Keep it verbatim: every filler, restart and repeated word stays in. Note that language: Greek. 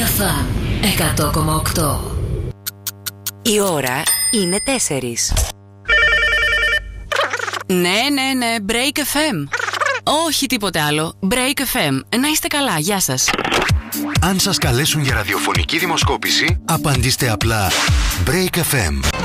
Megafan εκατό κόμμα οκτώ. Η ώρα είναι τέσσερις. Ναι, ναι, ναι, Break εφ εμ. Όχι τίποτε άλλο, Break εφ εμ. Να είστε καλά, γεια σας. Αν σας καλέσουν για ραδιοφωνική δημοσκόπηση, απαντήστε απλά Break εφ εμ.